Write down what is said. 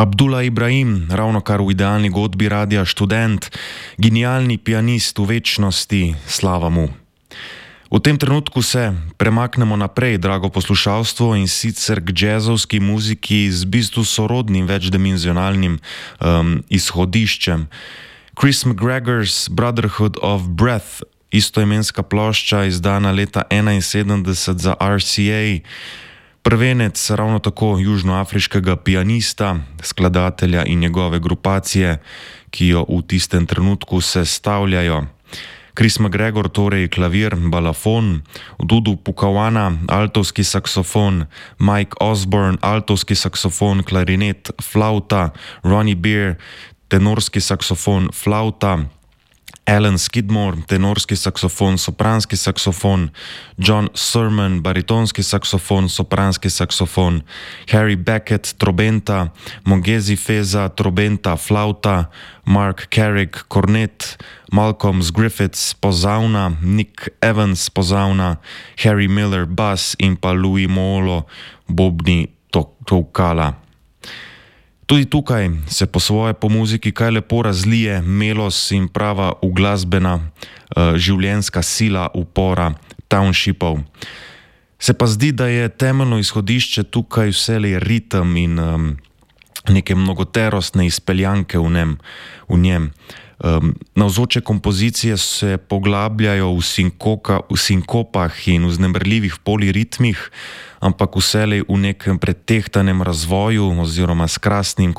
Abdullah Ibrahim, ravnokar v idealni godbi Radia Študent, genialni pianist v večnosti, slava mu. V tem trenutku se premaknemo naprej, drago poslušalstvo, in sicer k džezovski muziki z bistvu sorodnim večdimenzionalnim izhodiščem. Chris McGregor's Brotherhood of Breath, istoimenska plošča, izdana leta 1971 za RCA, prvenec ravno tako južnoafriškega pianista, skladatelja in njegove grupacije, ki jo v tistem trenutku sestavljajo. Chris McGregor, torej klavir, balafon, Dudu Pukawana, altovski saksofon, Mike Osborne, altovski saksofon, klarinet, flauta, Ronnie Beer, tenorski saksofon, flauta, Alan Skidmore, tenorski saksofon, sopranski saksofon, John Surman, baritonski saksofon, sopranski saksofon, Harry Beckett, trobenta, Mongezi Feza, trobenta, flauta, Mark Carrick, kornet, Malcolm Griffiths, pozavna, Nick Evans, pozavna, Harry Miller, bas in pa Louis Moolo, bobni tolkala. Tudi tukaj se po svoje po muziki kaj lepo razlije melos in prava uglasbena življenjska sila upora townshipov. Se pa zdi, da je temeljno izhodišče tukaj vselej ritem in neke mnogoterostne izpeljanke v njem. Navzoče kompozicije se poglabljajo v sinkopah in vznemirljivih poliritmih, ampak vselej v nekem pretehtanem razvoju oziroma s krasnim